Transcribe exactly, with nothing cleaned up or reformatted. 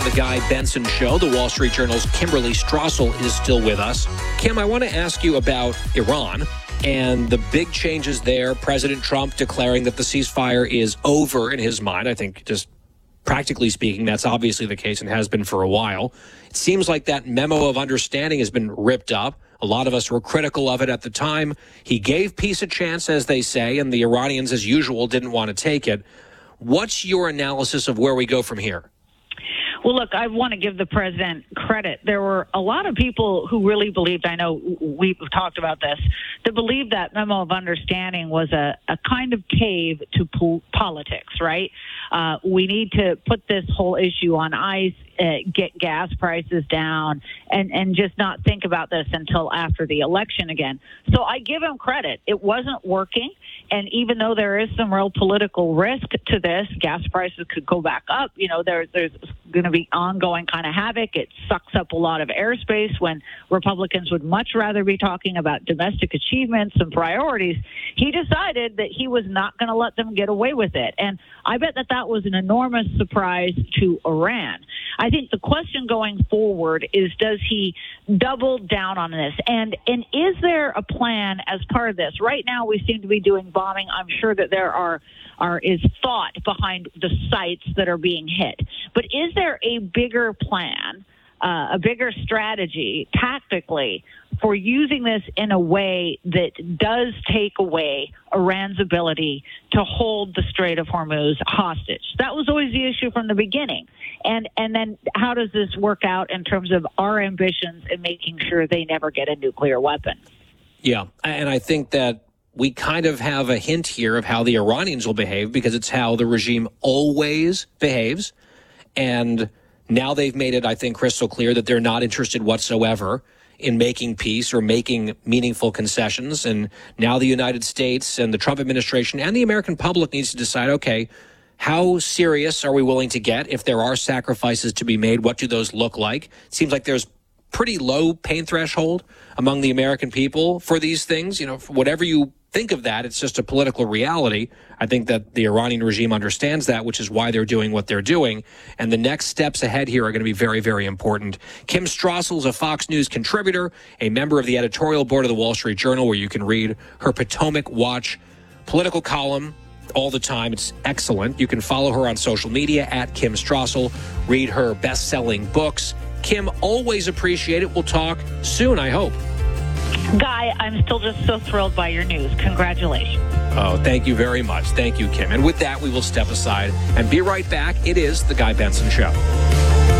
The Guy Benson Show. The Wall Street Journal's Kimberly Strassel is still with us. Kim, I want to ask you about Iran and the big changes there. President Trump declaring that the ceasefire is over in his mind. I think just practically speaking, that's obviously the case and has been for a while. It seems like that memo of understanding has been ripped up. A lot of us were critical of it at the time. He gave peace a chance, as they say, and the Iranians, as usual, didn't want to take it. What's your analysis of where we go from here? Well, look, I want to give the president credit. There were a lot of people who really believed, I know we've talked about this, that believed that memo of understanding was a, a kind of cave to po- politics, right? Uh, we need to put this whole issue on ice, uh, get gas prices down, and, and just not think about this until after the election again. So I give him credit. It wasn't working. And even though there is some real political risk to this, gas prices could go back up. You know, there, there's going to be ongoing kind of havoc. It sucks up a lot of airspace when Republicans would much rather be talking about domestic achievements and priorities. He decided that he was not going to let them get away with it. And I bet that that was an enormous surprise to Iran. I think the question going forward is, does he double down on this? And, and is there a plan as part of this? Right now, we seem to be doing bombing. I'm sure that there are, are is thought behind the sites that are being hit. But is there a bigger plan, uh, a bigger strategy tactically for using this in a way that does take away Iran's ability to hold the Strait of Hormuz hostage? That was always the issue from the beginning. And and then how does this work out in terms of our ambitions in making sure they never get a nuclear weapon? Yeah, and I think that we kind of have a hint here of how the Iranians will behave, because it's how the regime always behaves. And now they've made it, I think, crystal clear that they're not interested whatsoever in making peace or making meaningful concessions. And now the United States and the Trump administration and the American public needs to decide, okay, how serious are we willing to get? If there are sacrifices to be made, what do those look like? It seems like there's pretty low pain threshold among the American people for these things. You know, for whatever you think of that, it's just a political reality. I think that the Iranian regime understands that, which is why they're doing what they're doing. And the next steps ahead here are going to be very, very important. Kim Strassel is a Fox News contributor, a member of the editorial board of the Wall Street Journal, where you can read her Potomac Watch political column all the time. It's excellent. You can follow her on social media at Kim Strassel, read her best-selling books. Kim, always appreciate it. We'll talk soon, I hope. Guy, I'm still just so thrilled by your news. Congratulations. Oh, thank you very much. Thank you, Kim. And with that, we will step aside and be right back. It is The Guy Benson Show.